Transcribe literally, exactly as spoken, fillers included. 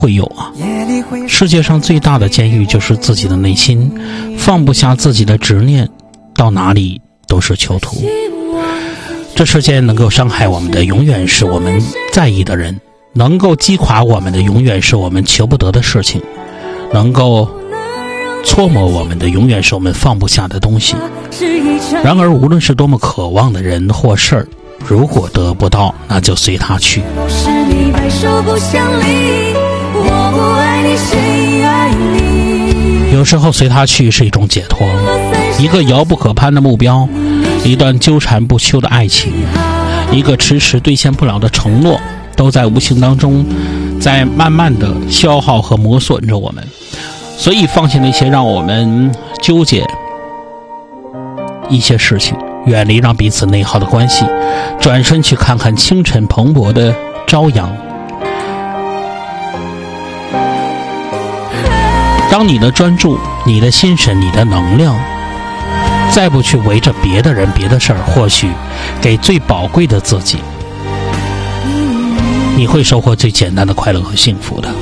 会有啊。世界上最大的监狱就是自己的内心，放不下自己的执念，到哪里都是囚徒。这世间能够伤害我们的永远是我们在意的人，能够击垮我们的永远是我们求不得的事情，能够搓磨我们的永远是我们放不下的东西。然而无论是多么渴望的人或事儿，如果得不到，那就随他去。有时候随他去是一种解脱，一个遥不可攀的目标，一段纠缠不休的爱情，一个迟迟兑现不了的承诺，都在无形当中在慢慢的消耗和磨损着我们。所以放弃那些让我们纠结一些事情，远离让彼此内耗的关系，转身去看看清晨蓬勃的朝阳。当你的专注，你的心神，你的能量再不去围着别的人别的事儿，或许给最宝贵的自己，你会收获最简单的快乐和幸福的。